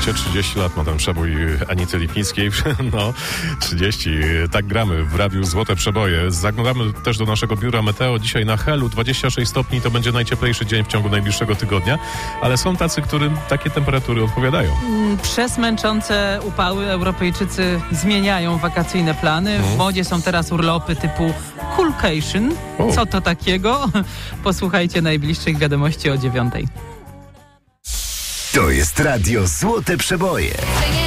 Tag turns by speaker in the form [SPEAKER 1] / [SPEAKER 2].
[SPEAKER 1] Oczywiście 30 lat ma ten przebój Anity Lipnickiej. No, 30. Tak gramy w Radiu Złote Przeboje. Zaglądamy też do naszego biura Meteo. Dzisiaj na Helu 26 stopni. To będzie najcieplejszy dzień w ciągu najbliższego tygodnia. Ale są tacy, którym takie temperatury odpowiadają.
[SPEAKER 2] Przez męczące upały Europejczycy zmieniają wakacyjne plany. W modzie są teraz urlopy typu Coolcation. Co to takiego? Posłuchajcie najbliższych wiadomości o 9:00.
[SPEAKER 3] To jest Radio Złote Przeboje.